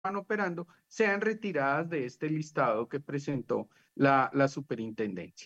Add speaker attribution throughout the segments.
Speaker 1: operando sean retiradas de este listado que presentó la superintendencia.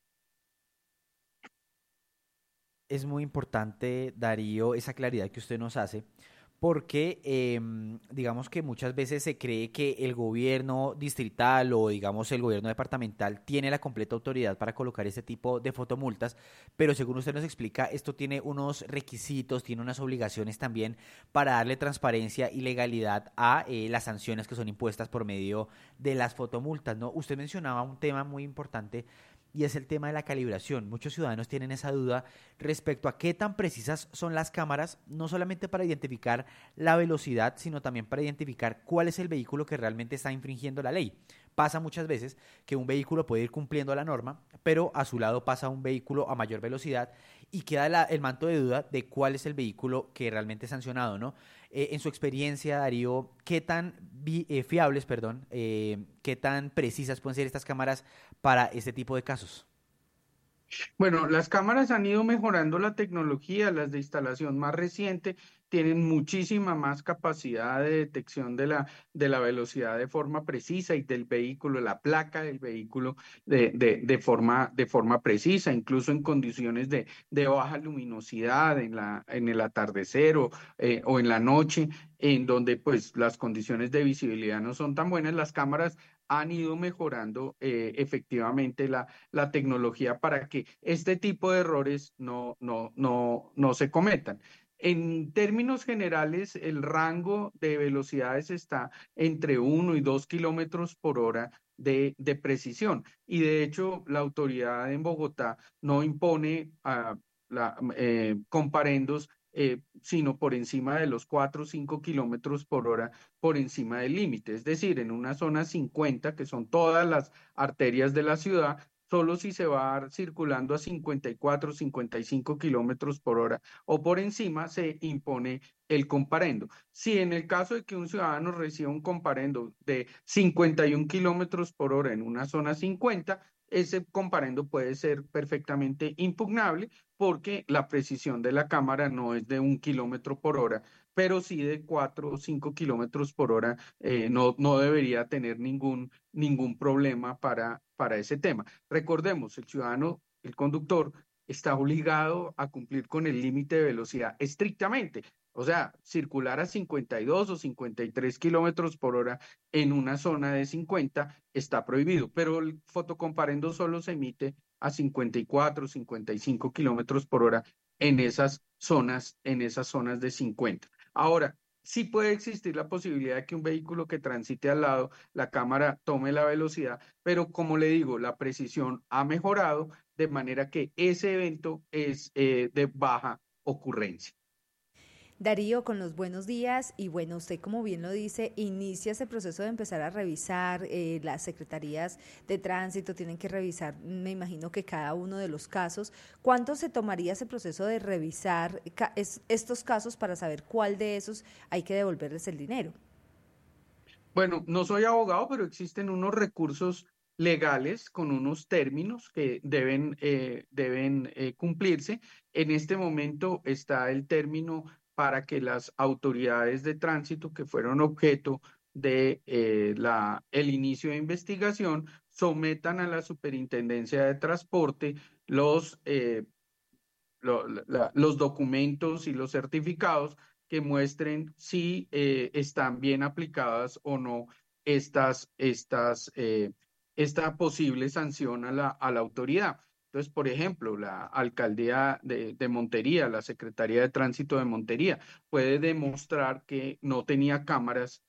Speaker 2: Es muy importante, Darío, esa claridad que usted nos hace, porque digamos que muchas veces se cree que el gobierno distrital o digamos el gobierno departamental tiene la completa autoridad para colocar este tipo de fotomultas, pero según usted nos explica, esto tiene unos requisitos, tiene unas obligaciones también para darle transparencia y legalidad a las sanciones que son impuestas por medio de las fotomultas, ¿no? Usted mencionaba un tema muy importante y es el tema de la calibración. Muchos ciudadanos tienen esa duda respecto a qué tan precisas son las cámaras, no solamente para identificar la velocidad, sino también para identificar cuál es el vehículo que realmente está infringiendo la ley. Pasa muchas veces que un vehículo puede ir cumpliendo la norma, pero a su lado pasa un vehículo a mayor velocidad y queda el manto de duda de cuál es el vehículo que realmente es sancionado, ¿no? En su experiencia, Darío, ¿qué tan fiables, perdón, qué tan precisas pueden ser estas cámaras para este tipo de casos?
Speaker 1: Bueno, las cámaras han ido mejorando la tecnología, las de instalación más reciente tienen muchísima más capacidad de detección de la velocidad de forma precisa y del vehículo, la placa del vehículo de forma precisa, incluso en condiciones de baja luminosidad, en el atardecer o en la noche, en donde pues las condiciones de visibilidad no son tan buenas, las cámaras han ido mejorando efectivamente la tecnología para que este tipo de errores no se cometan. En términos generales, el rango de velocidades está entre 1 y 2 kilómetros por hora de precisión. Y de hecho, la autoridad en Bogotá no impone comparendos, sino por encima de los 4 o 5 kilómetros por hora por encima del límite. Es decir, en una zona 50, que son todas las arterias de la ciudad, solo si se va circulando a 54, 55 kilómetros por hora o por encima se impone el comparendo. Si en el caso de que un ciudadano reciba un comparendo de 51 kilómetros por hora en una zona 50, ese comparendo puede ser perfectamente impugnable porque la precisión de la cámara no es de 1 kilómetro por hora, pero sí de 4 o 5 kilómetros por hora. No debería tener ningún problema para ese tema. Recordemos, el ciudadano, el conductor, está obligado a cumplir con el límite de velocidad estrictamente. O sea, circular a 52 o 53 kilómetros por hora en una zona de 50 está prohibido, pero el fotocomparendo solo se emite a 54, 55 kilómetros por hora en esas zonas de 50. Ahora, sí puede existir la posibilidad de que un vehículo que transite al lado, la cámara tome la velocidad, pero como le digo, la precisión ha mejorado de manera que ese evento es de baja ocurrencia.
Speaker 3: Darío, con los buenos días y bueno, usted como bien lo dice, inicia ese proceso de empezar a revisar, las secretarías de tránsito tienen que revisar, me imagino que cada uno de los casos. ¿Cuánto se tomaría ese proceso de revisar estos casos para saber cuál de esos hay que devolverles el dinero?
Speaker 1: Bueno, no soy abogado, pero existen unos recursos legales con unos términos que deben cumplirse. En este momento está el término para que las autoridades de tránsito que fueron objeto de el inicio de investigación sometan a la Superintendencia de Transporte los documentos y los certificados que muestren si están bien aplicadas o no esta posible sanción a la autoridad. Entonces, por ejemplo, la alcaldía de Montería, la Secretaría de Tránsito de Montería, puede demostrar que no tenía cámaras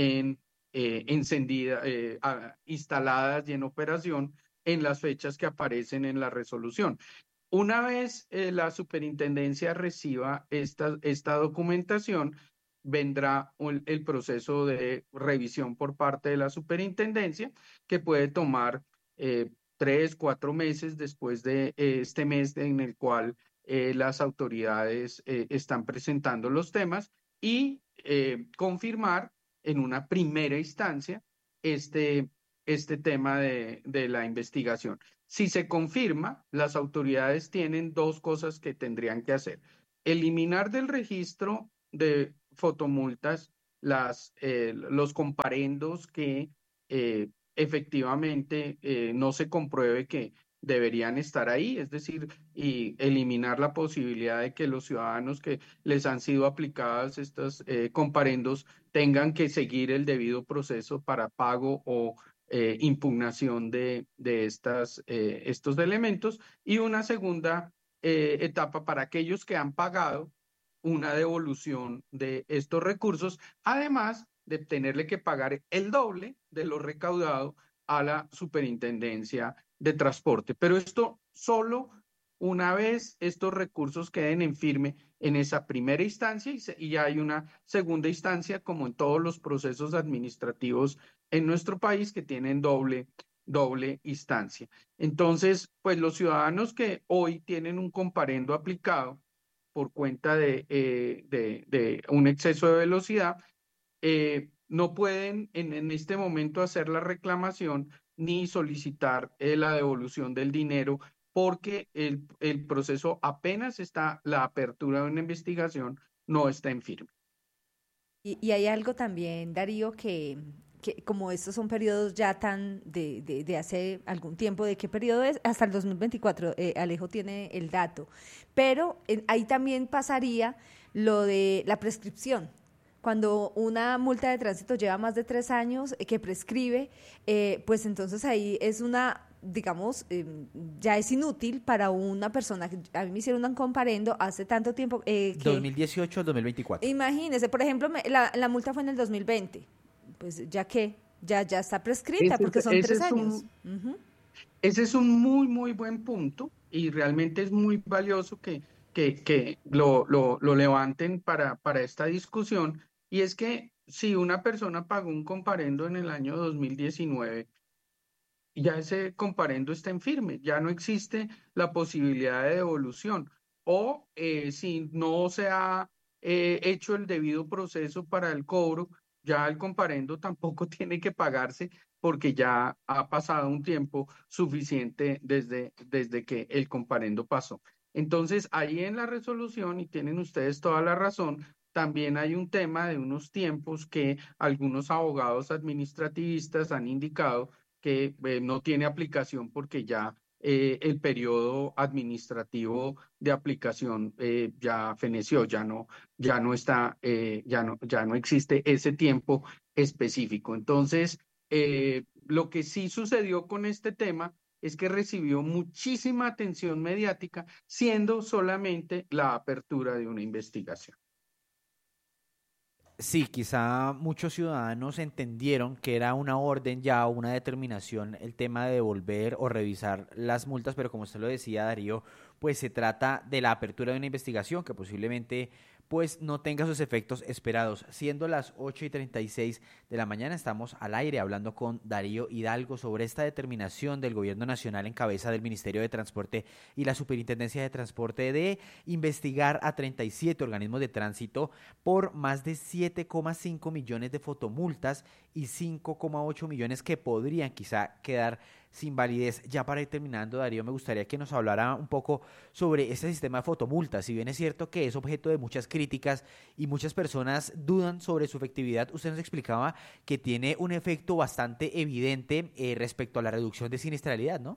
Speaker 1: instaladas y en operación en las fechas que aparecen en la resolución. Una vez la superintendencia reciba esta documentación, vendrá el proceso de revisión por parte de la superintendencia, que puede tomar 3, 4 meses después de este mes en el cual las autoridades están presentando los temas y confirmar en una primera instancia este, este tema de la investigación. Si se confirma, las autoridades tienen dos cosas que tendrían que hacer. Eliminar del registro de fotomultas los comparendos que efectivamente no se compruebe que deberían estar ahí, es decir, y eliminar la posibilidad de que los ciudadanos que les han sido aplicadas estos comparendos tengan que seguir el debido proceso para pago o impugnación de estos elementos. Y una segunda etapa para aquellos que han pagado una devolución de estos recursos, además de tenerle que pagar el doble de lo recaudado a la Superintendencia de Transporte. Pero esto solo una vez estos recursos queden en firme en esa primera instancia y hay una segunda instancia, como en todos los procesos administrativos en nuestro país, que tienen doble instancia. Entonces, pues los ciudadanos que hoy tienen un comparendo aplicado por cuenta de un exceso de velocidad, no pueden en este momento hacer la reclamación ni solicitar la devolución del dinero porque el proceso apenas está, la apertura de una investigación no está en firme.
Speaker 3: Y hay algo también, Darío, que como estos son periodos ya tan de hace algún tiempo, ¿de qué periodo es? Hasta el 2024, Alejo tiene el dato. Pero ahí también pasaría lo de la prescripción. Cuando una multa de tránsito lleva más de 3 años que prescribe, pues entonces ahí es una, digamos, ya es inútil para una persona. A mí me hicieron un comparendo hace tanto tiempo que
Speaker 2: 2018 al 2024.
Speaker 3: imagínese, por ejemplo, la multa fue en el 2020. Pues ya que ya está prescrita
Speaker 1: Ese,
Speaker 3: porque son
Speaker 1: ese
Speaker 3: 3 años. Ujú.
Speaker 1: ese es un muy, muy buen punto y realmente es muy valioso que lo levanten para esta discusión. Y es que si una persona pagó un comparendo en el año 2019, ya ese comparendo está en firme, ya no existe la posibilidad de devolución. O si no se ha hecho el debido proceso para el cobro, ya el comparendo tampoco tiene que pagarse porque ya ha pasado un tiempo suficiente desde que el comparendo pasó. Entonces, ahí en la resolución, y tienen ustedes toda la razón, también hay un tema de unos tiempos que algunos abogados administrativistas han indicado que no tiene aplicación porque ya el periodo administrativo de aplicación ya feneció, ya no está, ya no existe ese tiempo específico. Entonces, lo que sí sucedió con este tema es que recibió muchísima atención mediática, siendo solamente la apertura de una investigación.
Speaker 2: Sí, quizá muchos ciudadanos entendieron que era una orden ya, una determinación el tema de devolver o revisar las multas, pero como usted lo decía, Darío, pues se trata de la apertura de una investigación que posiblemente pues no tenga sus efectos esperados. Siendo las 8:36 de la mañana, estamos al aire hablando con Darío Hidalgo sobre esta determinación del Gobierno Nacional en cabeza del Ministerio de Transporte y la Superintendencia de Transporte de investigar a 37 organismos de tránsito por más de 7,5 millones de fotomultas y 5,8 millones que podrían quizá quedar sin validez. Ya para ir terminando, Darío, me gustaría que nos hablara un poco sobre este sistema de fotomultas. Si bien es cierto que es objeto de muchas críticas y muchas personas dudan sobre su efectividad, usted nos explicaba que tiene un efecto bastante evidente respecto a la reducción de siniestralidad, ¿no?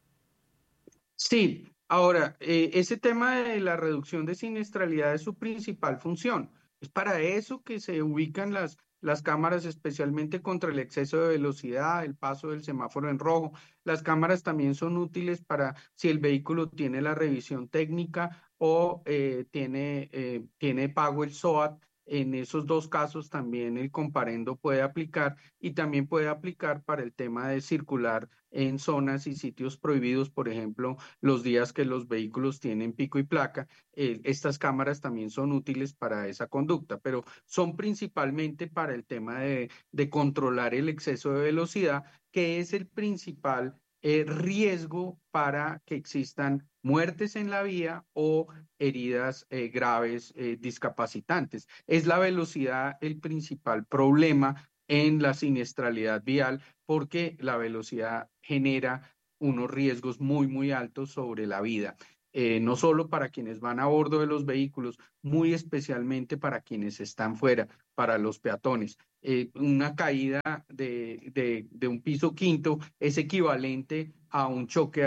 Speaker 1: Sí, ahora, ese tema de la reducción de siniestralidad es su principal función. Es para eso que se ubican las cámaras, especialmente contra el exceso de velocidad, el paso del semáforo en rojo. Las cámaras también son útiles para si el vehículo tiene la revisión técnica o tiene pago el SOAT. En esos dos casos también el comparendo puede aplicar y también puede aplicar para el tema de circular en zonas y sitios prohibidos, por ejemplo los días que los vehículos tienen pico y placa. Estas cámaras también son útiles para esa conducta, pero son principalmente para el tema de controlar el exceso de velocidad, que es el principal riesgo para que existan muertes en la vía o heridas graves discapacitantes. Es la velocidad el principal problema en la siniestralidad vial porque la velocidad genera unos riesgos muy, muy altos sobre la vida. no solo para quienes van a bordo de los vehículos, muy especialmente para quienes están fuera, para los peatones. Una caída de un piso quinto es equivalente a un choque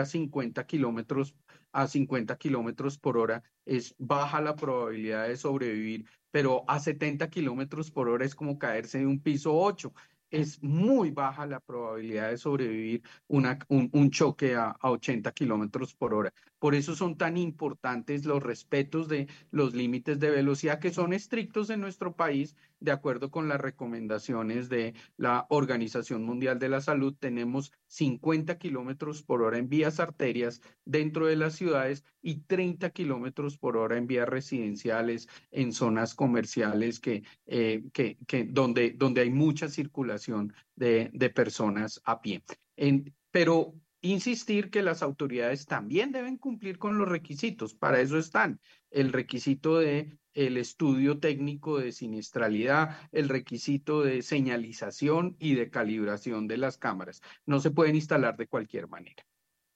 Speaker 1: a 50 kilómetros por hora. Es baja la probabilidad de sobrevivir, pero a 70 kilómetros por hora es como caerse de un piso 8. Es muy baja la probabilidad de sobrevivir un choque a 80 kilómetros por hora. Por eso son tan importantes los respetos de los límites de velocidad que son estrictos en nuestro país, de acuerdo con las recomendaciones de la Organización Mundial de la Salud. Tenemos 50 kilómetros por hora en vías arterias dentro de las ciudades y 30 kilómetros por hora en vías residenciales, en zonas comerciales donde hay mucha circulación de personas a pie. Pero insistir que las autoridades también deben cumplir con los requisitos. Para eso están el requisito de el estudio técnico de siniestralidad, el requisito de señalización y de calibración de las cámaras. No se pueden instalar de cualquier manera.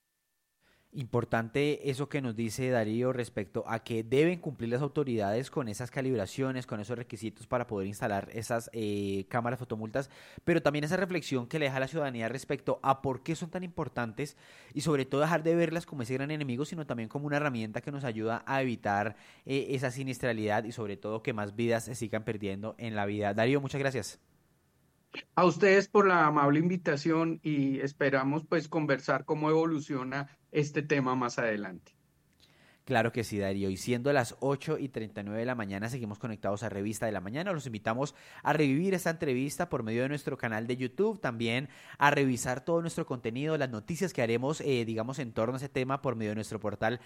Speaker 2: Importante eso que nos dice Darío respecto a que deben cumplir las autoridades con esas calibraciones, con esos requisitos para poder instalar esas cámaras fotomultas, pero también esa reflexión que le deja a la ciudadanía respecto a por qué son tan importantes y sobre todo dejar de verlas como ese gran enemigo, sino también como una herramienta que nos ayuda a evitar esa siniestralidad y sobre todo que más vidas se sigan perdiendo en la vida. Darío, muchas gracias.
Speaker 1: A ustedes por la amable invitación y esperamos pues conversar cómo evoluciona este tema más adelante.
Speaker 2: Claro que sí, Darío. Y siendo las 8:39 de la mañana, seguimos conectados a Revista de la Mañana. Los invitamos a revivir esta entrevista por medio de nuestro canal de YouTube, también a revisar todo nuestro contenido, las noticias que haremos, digamos, en torno a ese tema por medio de nuestro portal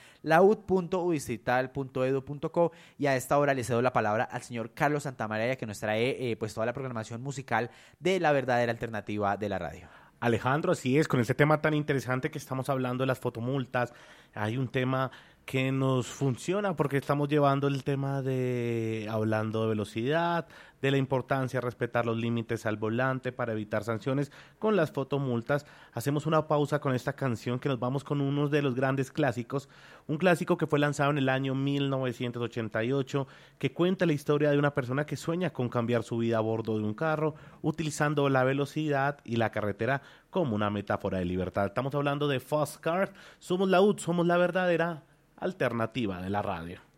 Speaker 2: laud.udistrital.edu.co. Y a esta hora le cedo la palabra al señor Carlos Santamaría, que nos trae pues toda la programación musical de la verdadera alternativa de la radio.
Speaker 4: Alejandro, así es, con este tema tan interesante que estamos hablando de las fotomultas, hay un tema que nos funciona porque estamos llevando el tema de hablando de velocidad, de la importancia de respetar los límites al volante para evitar sanciones con las fotomultas. Hacemos una pausa con esta canción que nos vamos con uno de los grandes clásicos, un clásico que fue lanzado en el año 1988, que cuenta la historia de una persona que sueña con cambiar su vida a bordo de un carro, utilizando la velocidad y la carretera como una metáfora de libertad. Estamos hablando de Fast Cars. Somos la UD, somos la verdadera alternativa de la radio.